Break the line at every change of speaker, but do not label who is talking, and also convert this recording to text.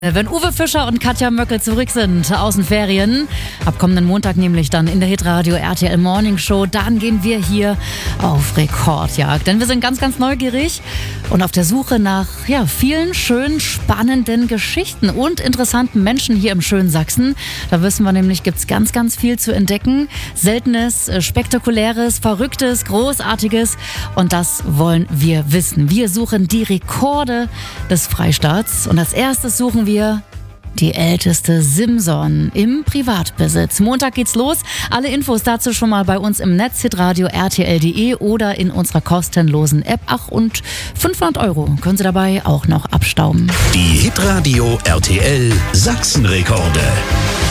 Wenn Uwe Fischer und Katja Möckel zurück sind aus den Ferien, ab kommenden Montag nämlich dann in der Hitradio RTL Morning Show, dann gehen wir hier auf Rekordjagd. Denn wir sind ganz, ganz neugierig und auf der Suche nach vielen schönen, spannenden Geschichten und interessanten Menschen hier im schönen Sachsen. Da wissen wir nämlich, gibt es ganz, ganz viel zu entdecken. Seltenes, Spektakuläres, Verrücktes, Großartiges. Und das wollen wir wissen. Wir suchen die Rekorde des Freistaats. Und als erstes suchen wir die älteste Simson im Privatbesitz. Montag geht's los. Alle Infos dazu schon mal bei uns im Netz, hitradio rtl.de oder in unserer kostenlosen App. Ach, und 500 € können Sie dabei auch noch abstauben.
Die Hitradio RTL Sachsenrekorde.